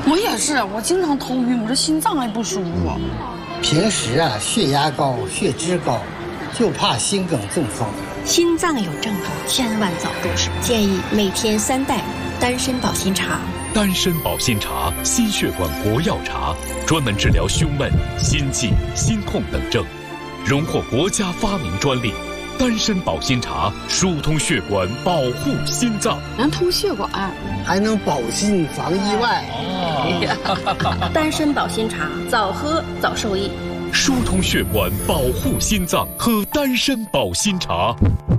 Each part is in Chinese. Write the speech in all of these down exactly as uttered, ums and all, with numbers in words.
我也是，我经常头晕，我这心脏还不舒服。 平时啊，血压高、血脂高，就怕心梗中风。 心脏有症状，千万早入手。建议每天三袋丹参保心茶。 丹参保心茶，心血管活药茶，专门治疗胸闷、心悸、心痛等症，荣获国家发明专利。丹参保心茶疏通血管，保护心脏， 能通血管， 还能保心防意外。 哦、丹参保心茶，早喝早受益。 疏通血管，保护心脏，喝丹参保心茶。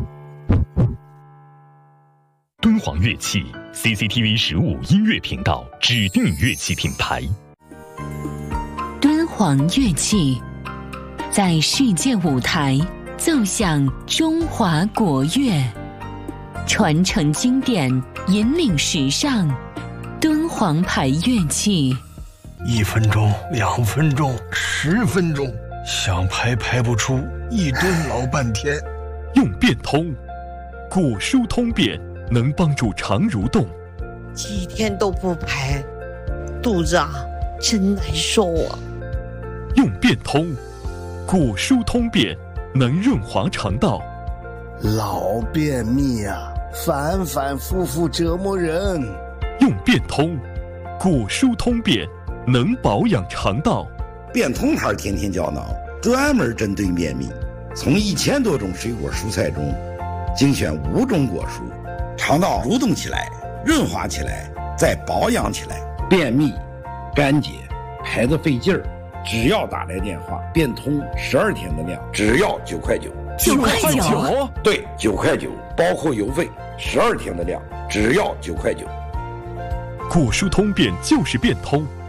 敦煌乐器 C C T V 十五音乐频道指定乐器品牌。 敦煌乐器在世界舞台奏响中华国乐，传承经典，引领时尚。敦煌牌乐器， 一分钟、两分钟、十分钟，想排排不出，一蹲老半天。 用变通，骨疏通便，能帮助肠蠕动。 几天都不排，肚子啊真难受啊。 用变通，骨疏通便，能润滑肠道。 老便秘啊，反反复复折磨人。 用变通，骨疏通便，能保养肠道。 变通牌天天胶囊，专门针对便秘，从一千多种水果蔬菜中精选五种果蔬，肠道蠕动起来，润滑起来，再保养起来。便秘、干结、排得费劲儿，只要打来电话，变通十二天的量，只要九块九。 九块九？ 对，九块九，包括邮费，十二天的量，只要九块九。 骨疏通便就是变通。